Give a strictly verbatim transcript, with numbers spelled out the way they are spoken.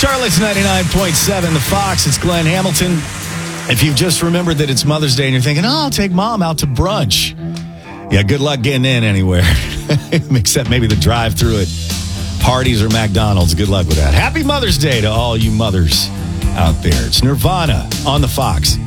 Charlotte's ninety-nine point seven, The Fox. It's Glenn Hamilton. If you've just remembered that it's Mother's Day and you're thinking, oh, I'll take Mom out to brunch. Yeah, good luck getting in anywhere. Except maybe the drive-through at Hardee's or McDonald's. Good luck with that. Happy Mother's Day to all you mothers out there. It's Nirvana on The Fox.